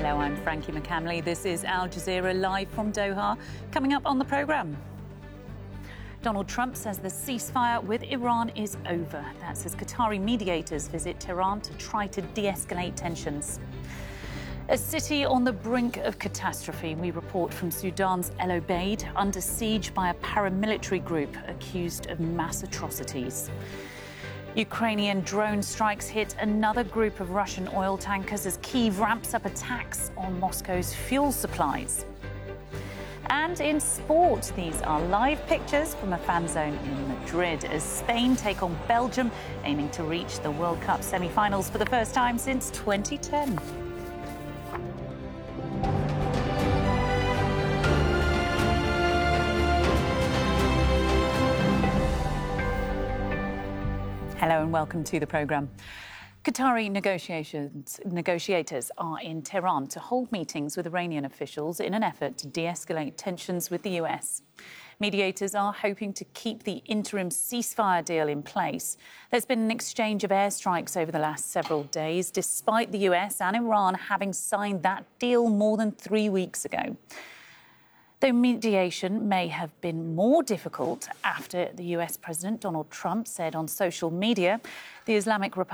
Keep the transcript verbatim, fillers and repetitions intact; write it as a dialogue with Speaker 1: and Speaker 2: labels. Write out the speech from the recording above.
Speaker 1: Hello, I'm Frankie McCamley. This is Al Jazeera live from Doha. Coming up on the programme, Donald Trump says the ceasefire with Iran is over. That's as Qatari mediators visit Tehran to try to de-escalate tensions. A city on the brink of catastrophe. We report from Sudan's El Obeid, under siege by a paramilitary group accused of mass atrocities. Ukrainian drone strikes hit another group of Russian oil tankers as Kyiv ramps up attacks on Moscow's fuel supplies. And in sport, these are live pictures from a fan zone in Madrid as Spain take on Belgium, aiming to reach the World Cup semi-finals for the first time since twenty ten. Hello and welcome to the programme. Qatari negotiations, negotiators are in Tehran to hold meetings with Iranian officials in an effort to de-escalate tensions with the U S. Mediators are hoping to keep the interim ceasefire deal in place. There's been an exchange of airstrikes over the last several days, despite the U S and Iran having signed that deal more than three weeks ago. Though mediation may have been more difficult after the U S President Donald Trump said on social media the Islamic Republic